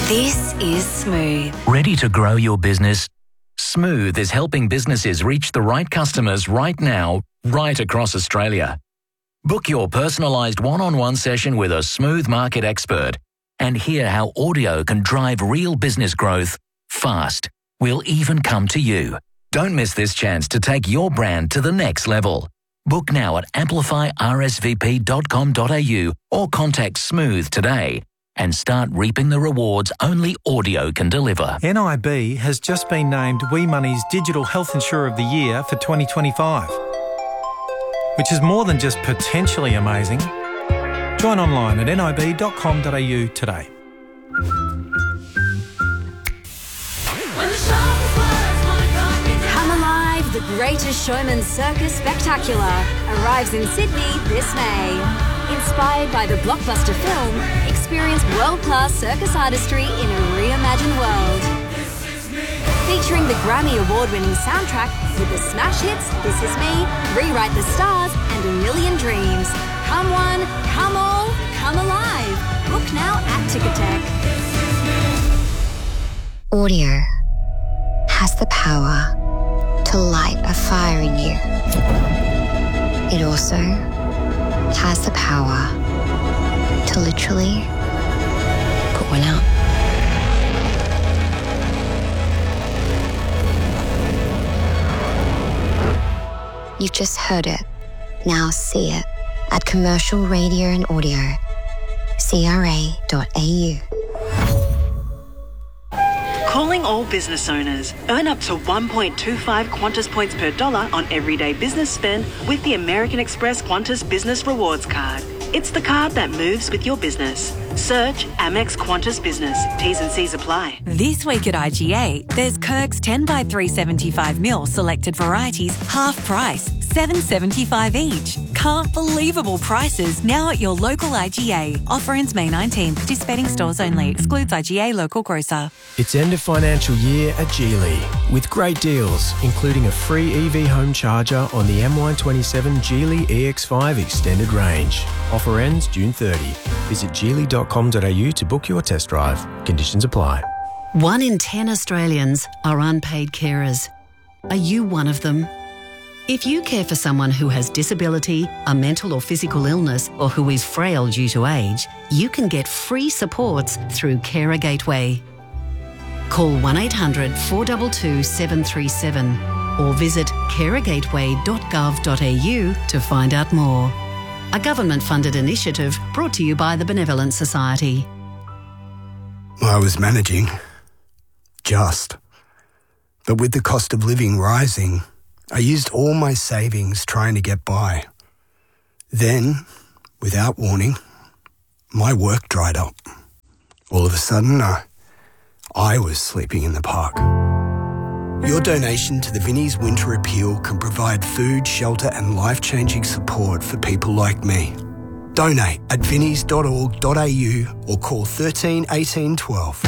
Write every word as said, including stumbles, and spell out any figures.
This is Smooth. Ready to grow your business? Smooth is helping businesses reach the right customers right now, right across Australia. Book your personalised one-on-one session with a Smooth market expert and hear how audio can drive real business growth fast. We'll even come to you. Don't miss this chance to take your brand to the next level. Book now at amplify r s v p dot com dot a u or contact Smooth today and start reaping the rewards only audio can deliver. N I B has just been named We Money's Digital Health Insurer of the Year for twenty twenty-five, which is more than just potentially amazing. Join online at n i b dot com dot a u today. Come alive, the Greatest Showman Circus Spectacular arrives in Sydney this May. Inspired by the blockbuster film, experience world-class circus artistry in a reimagined world. Featuring the Grammy Award-winning soundtrack with the smash hits This Is Me, Rewrite the Stars and A Million Dreams. Come one, come all, come alive. Book now at Ticketek. Audio has the power to light a fire in you. It also has the power to literally put one out. You've just heard it. Now see it at Commercial Radio and Audio, c r a dot a u. Calling all business owners. Earn up to one point two five Qantas points per dollar on everyday business spend with the American Express Qantas Business Rewards Card. It's the card that moves with your business. Search Amex Qantas Business. T's and C's apply. This week at I G A, there's Kirk's ten by three seventy-five mil selected varieties, half price, seven seventy-five each. Can't believable prices now at your local I G A. Offer ends May nineteenth. Participating stores only. Excludes I G A local grocer. It's end of financial year at Geely with great deals, including a free E V home charger on the M Y twenty-seven Geely E X five Extended Range. Offer ends June thirtieth. Visit geely dot com dot a u to book your test drive. Conditions apply. One in ten Australians are unpaid carers. Are you one of them? If you care for someone who has disability, a mental or physical illness, or who is frail due to age, you can get free supports through Carer Gateway. Call one eight hundred four two two seven three seven or visit carer gateway dot gov dot a u to find out more. A government-funded initiative brought to you by the Benevolent Society. I was managing. Just. But with the cost of living rising, I used all my savings trying to get by. Then, without warning, my work dried up. All of a sudden, I, I was sleeping in the park. Your donation to the Vinnie's Winter Appeal can provide food, shelter and life-changing support for people like me. Donate at vinnies dot org dot a u or call thirteen eighteen twelve.